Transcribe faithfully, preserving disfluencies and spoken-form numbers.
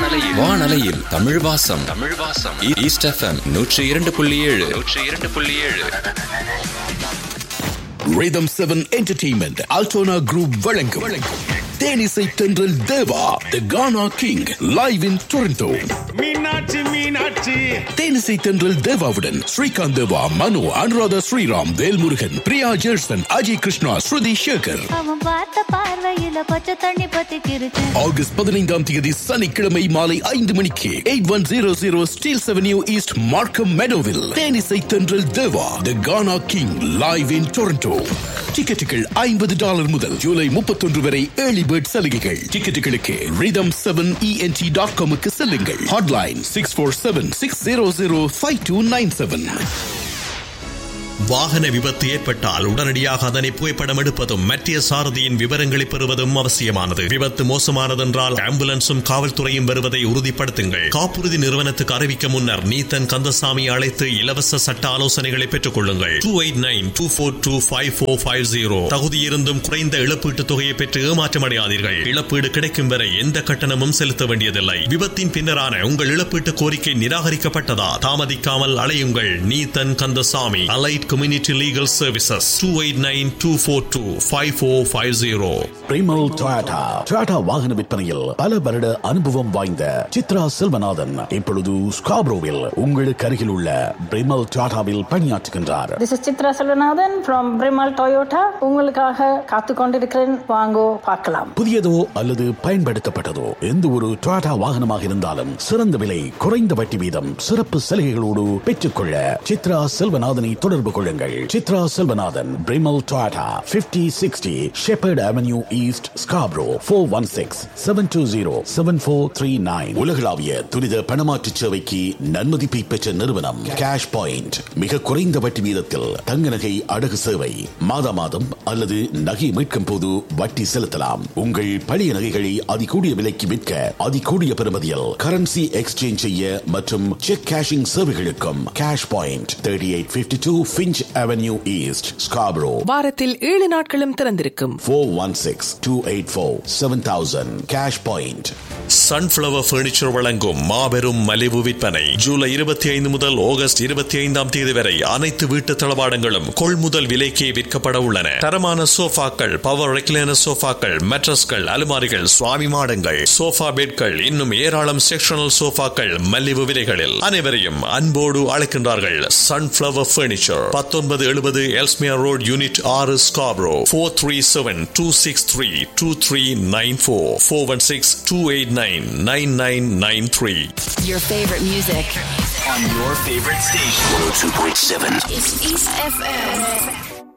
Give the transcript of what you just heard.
வானலையில் வானலையில் தமிழ் வாசம் தமிழ் வாசம் ஈஸ்ட் எஃப்எம் நூற்றி இரண்டு புள்ளி ஏழு நூற்றி இரண்டு புள்ளி ஏழு. Rhythm seven Entertainment Altona Group வழங்கும் வழங்கும் தேனிசை தென்றல் தேவா The Ghana King live in Toronto. Meenakshi Meenakshi தேனிசை தென்றல் தேவாவுடன் ஸ்ரீகாந்த் தேவா, மனு, அனுராதா ஸ்ரீராம், வேல்முருகன், பிரியா ஜெர்சன், அஜய் கிருஷ்ணா, ஸ்ருதி சேகர். ஆகஸ்ட் பதினைந்தாம் தேதி சனிக்கிழமை மாலை ஐந்து மணிக்கு eight one zero zero Steeles avenue east மார்க்கம் மெடோவில் தேனிசை தென்றல் தேவா The Ghana King live in Toronto. டிக்கெட்டுகள் ஐம்பது டாலர் முதல் ஜூலை முப்பத்தொன்று வரை ஏர்லி பேர்ட் சலுகைகள். டிக்கெட்டுகளுக்கு rhythm seven E N T dot com க்கு செல்லுங்கள். Hotline six four seven six zero zero five two nine seven. வாகன விபத்து ஏற்பட்டால் உடனடியாக அதனை புகைப்படம் எடுப்பதும் மற்ற சாரதியின் விவரங்களை பெறுவதும் அவசியமானது. விபத்து மோசமானதென்றால் ஆம்புலன்ஸும் காவல்துறையும் வருவதை உறுதிப்படுத்துங்கள். காப்புறுதி நிறுவனத்துக்கு அறிவிக்க முன்னர் நீத்தன் கந்தசாமி அழைத்து இலவச சட்ட ஆலோசனைகளை பெற்றுக் கொள்ளுங்கள். Two eight nine two four two five four five zero. தகுதியிருந்தும் குறைந்த இழப்பீட்டுத் தொகையை பெற்று ஏமாற்றமடையாதீர்கள். இழப்பீடு கிடைக்கும் வரை எந்த கட்டணமும் செலுத்த வேண்டியதில்லை. விபத்தின் பின்னரான உங்கள் இழப்பீட்டு கோரிக்கை நிராகரிக்கப்பட்டதா? தாமதிக்காமல் அலையுங்கள். Neethan Kandasamy, allied Community Legal Services, two eight nine two four two five four five zero. Primal Toyota Toyota வாகன விற்பனையில் பல வருட அனுபவம் வாய்ந்த சித்ரா செல்வநாதன் இப்பொழுது ஸ்காப்ரோவில் உங்களுக்கு அருகில் உள்ள Primal Toyotaவில் பணியாற்றுகின்றார். This is Chitra Selvanathan from Primal Toyota. உங்களுக்காக காத்து கொண்டிருக்கிறேன், வாங்கோ பார்க்கலாம். புதியதோ அல்லது பயன்படுத்தப்பட்டதோ எந்த ஒரு Toyota வாகனமாக இருந்தாலும் சிறந்த விலை, குறைந்த வட்டி வீதம், சிறப்பு சலுகைகளோடு பெற்றுக்கொள்ள சித்ரா செல்வநாதனை தொடர்பு கொள்ளுங்கள். Chitra Selvanathan, Brimal Toyota, fifty sixty Shepherd Avenue East, Scarborough, four one six seven two zero seven four three nine. உலகளாவிய துரித பணமாற்று சேவைக்கு நன்மதிப்பை பெற்ற நிறுவனம் கேஷ் பாயிண்ட். மிக குறைந்த வட்டி வீதத்தில் தங்க நகை அடகு சேவை. மாதா மாதம் அல்லது நகை மீட்கும் போது வட்டி செலுத்தலாம். உங்கள் பழைய நகைகளை அதிகூடிய விலைக்கு விற்க அதிகூடிய பெறுமதியில் கரன்சி எக்ஸ்சேஞ்ச் செய்ய மற்றும் check cashing சேவைகளுக்கும் cash point thirty eight fifty-two Finch Avenue East, Scarborough. வாரத்தில் ஏழு நாட்களும் திறந்திருக்கும். four one six two eight four seven thousand Cash Point. Sunflower Furniture வழங்கும் மாபெரும் மலிவு விற்பனை. ஜூலை இருபத்தி ஐந்து முதல் ஆகஸ்ட் இருபத்தி ஐந்தாம் தேதி வரை அனைத்து வீட்டு தளவாடங்களும் கொள்முதல் விலைக்கே விற்கப்பட உள்ளன. தரமான சோஃபாக்கள், பவர் ரெக்லைனர் சோஃபாக்கள், மேட்ரஸ்கள், அலுமாரிகள், சுவாமி மாடங்கள், சோஃபா பெட்கள், இன்னும் ஏராளம் செக்ஷனல் சோஃபாக்கள் மலிவு விலைகளில். அனைவரையும் அன்போடு அழைக்கின்றார்கள் Sunflower Furniture, பத்தொன்பது எழுபது எல்ஸ்மியர் ரோட், யூனிட் ஆறு, Scarborough. four three seven two six three two three nine four four one six two eight nine nine nine nine three. Your favorite music on your favorite station one oh two point seven. It's East F M.